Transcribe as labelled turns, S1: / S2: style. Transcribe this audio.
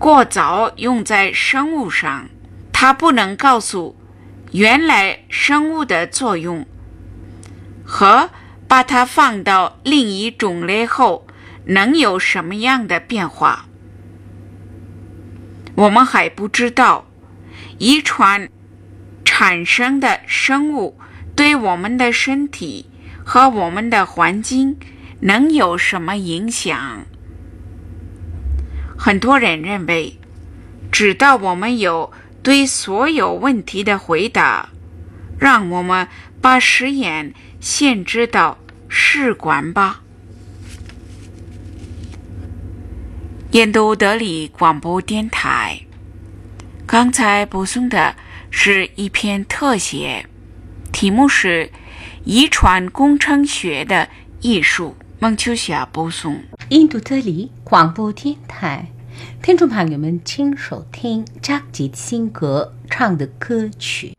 S1: 过早用在生物上，它不能告诉原来生物的作用，和把它放到另一种类后能有什么样的变化。我们还不知道遗传产生的生物对我们的身体和我们的环境能有什么影响。很多人认为，直到我们有对所有问题的回答，让我们把实验限制到试管吧。印度德里广播电台，刚才播送的是一篇特写，题目是遗传工程学的艺术。孟秋霞播送。
S2: 印度德里广播电台，听众朋友们，请收听扎吉辛格唱的歌曲。